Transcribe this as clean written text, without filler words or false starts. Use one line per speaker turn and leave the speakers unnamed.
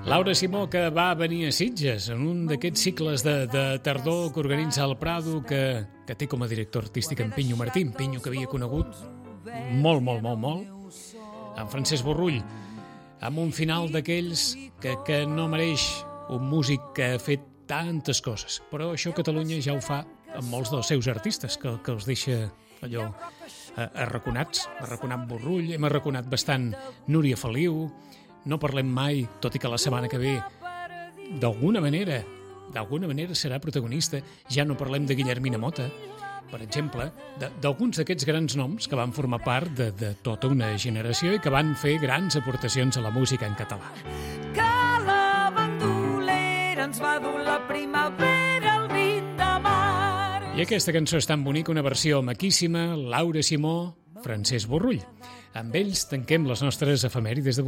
Laura Simó, que va venir a Sitges en un d'aquests cicles de tardor que organitza el Prado, que té com a director artístic en Pinyo Martí, Pinyo que havia conegut molt, en Francesc Borrull, amb un final d'aquells que no mereix un músic que ha fet tantes coses. Però això Catalunya ja ho fa amb molts dels seus artistes, que els deixa allò arraconats. Ha arraconat Borrull, hem arraconat bastant Núria Feliu. No parlem mai, tot i que la setmana que ve d'alguna manera serà protagonista. Ja no parlem de Guillermina Mota, per exemple, d'alguns d'aquests grans noms que van formar part de tota una generació i que van fer grans aportacions a la música en català.
Que la bandolera ens va dur la primavera al 20 de març.
I aquesta cançó és tan bonica, una versió maquíssima, Laura Simó, Francesc Borrull. Amb ells tanquem les nostres efemèrides d'avui.